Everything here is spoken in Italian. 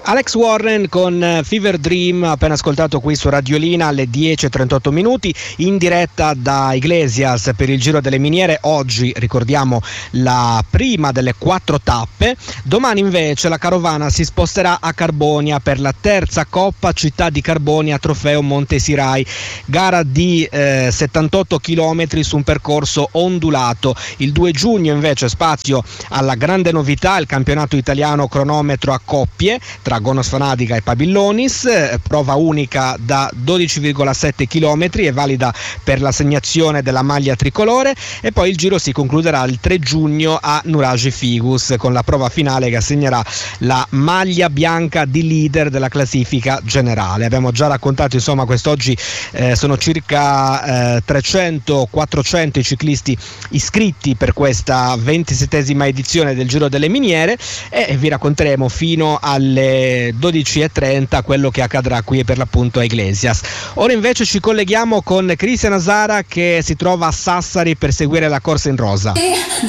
Alex Warren con Fever Dream, appena ascoltato qui su Radiolina alle 10:38 minuti, in diretta da Iglesias per il Giro delle Miniere. Oggi ricordiamo la prima delle 4 tappe. Domani invece la carovana si sposterà a Carbonia per la terza Coppa Città di Carbonia Trofeo Montesirai, gara di 78 km su un percorso ondulato. Il 2 giugno invece spazio alla grande novità, il campionato italiano cronometro a coppie tra Gonos Fanadica e Pabillonis, prova unica da 12,7 km e valida per l'assegnazione della maglia tricolore, e poi il giro si concluderà il 3 giugno a Nuragi Figus con la prova finale che assegnerà la maglia bianca di leader della classifica generale. Abbiamo già raccontato, insomma, quest'oggi sono circa 300-400 i ciclisti iscritti per questa 27esima edizione del Giro delle Miniere, e vi racconteremo fino alle 12:30 quello che accadrà qui per l'appunto a Iglesias. Ora invece ci colleghiamo con Cristian Asara che si trova a Sassari per seguire la corsa in rosa.